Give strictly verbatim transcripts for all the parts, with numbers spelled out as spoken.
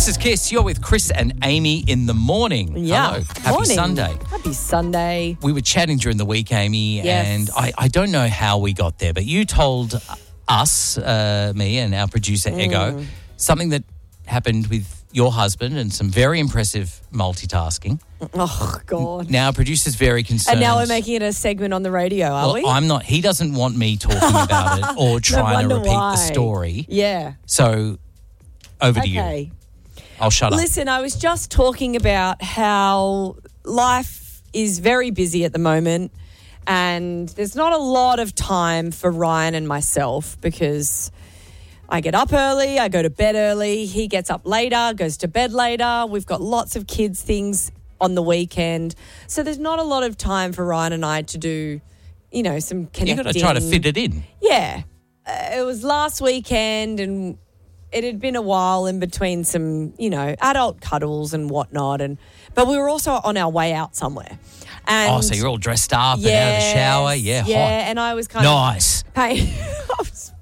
This is Kiss. You're with Chris and Amy in the morning. Yeah. Hello. Happy Morning. Sunday. Happy Sunday. We were chatting during the week, Amy, Yes. and I, I don't know how we got there, but you told us, uh, me and our producer, Ego, Mm. something that happened with your husband and some very impressive multitasking. Oh, God. Now, our producer's very concerned. And now we're making it a segment on the radio, are well, we? I'm not. He doesn't want me talking about it or trying to wonder repeat why. the story. Yeah. So, over to you. Okay. I'll shut up. Listen, I was just talking about how life is very busy at the moment and there's not a lot of time for Ryan and myself because I get up early, I go to bed early, he gets up later, goes to bed later. We've got lots of kids' things on the weekend. So there's not a lot of time for Ryan and I to do, you know, some connecting. You've got to try to fit it in. Yeah. Uh, it was last weekend and it had been a while in between some, you know, adult cuddles and whatnot. And but we were also on our way out somewhere. And Oh, so you're all dressed up and out of the shower. Yeah, yeah, hot. and I was kind Nice. of paint- I, was,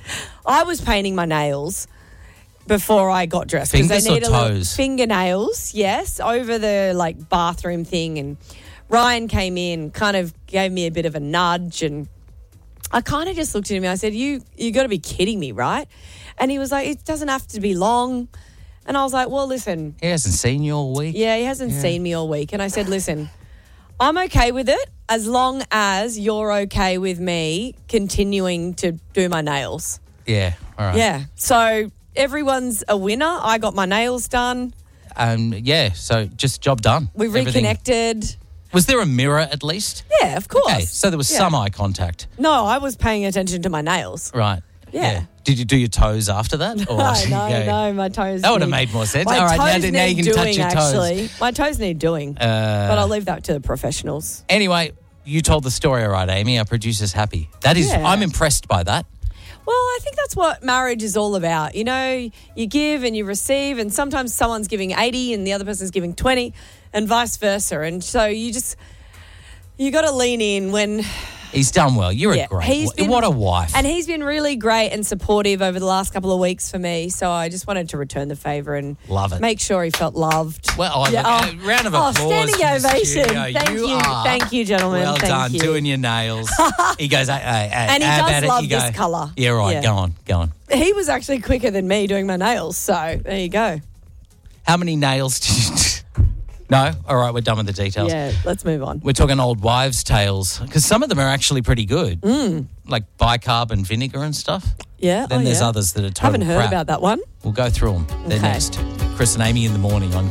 I was painting my nails before I got dressed. 'cause Fingers they or need a little- toes? Fingernails, yes, over the like bathroom thing. And Ryan came in, kind of gave me a bit of a nudge, and I kind of just looked at him and I said, you you got to be kidding me, right? And he was like, it doesn't have to be long. And I was like, well, listen. He hasn't seen you all week. Yeah, he hasn't Yeah. seen me all week. And I said, listen, I'm okay with it as long as you're okay with me continuing to do my nails. Yeah, all right. Yeah. So everyone's a winner. I got my nails done. Um, yeah, so just job done. We Everything- reconnected. Was there a mirror at least? Yeah, of course. Okay, so there was Yeah. some eye contact. No, I was paying attention to my nails. Right. Yeah. Did you do your toes after that? Or No, did you no, go- no, my toes. That would have need- made more sense. My All right, now, toes now you need can touch doing, your toes. actually. My toes need doing, Uh, but I'll leave that to the professionals. Anyway, you told the story all right, Amy. Our producer's happy. That is, Yeah. I'm impressed by that. Well, I think that's what marriage is all about. You know, you give and you receive, and sometimes someone's giving eighty and the other person's giving twenty, and vice versa. And so you just, you got to lean in when. He's done well. You're Yeah, a great he's wa- been- What a wife. And he's been really great and supportive over the last couple of weeks for me. So I just wanted to return the favour and Love it. make sure he felt loved. Well, oh, Yeah, look, oh. a round of Oh, applause. standing for the ovation. studio. Thank you. you. Are Thank you, gentlemen. Well Thank done, you. doing your nails. He goes, hey, hey, hey, And he how does about it? love You go, this colour. Yeah, right. Yeah. Go on, go on. He was actually quicker than me doing my nails. So there you go. How many nails did you do? No? All right, we're done with the details. Yeah, let's move on. We're talking old wives' tales because some of them are actually pretty good, mm. like bicarb and vinegar and stuff. Yeah. Then oh, there's yeah. others that are total Haven't heard crap. about that one. We'll go through them. They're Okay. next. Chris and Amy in the morning on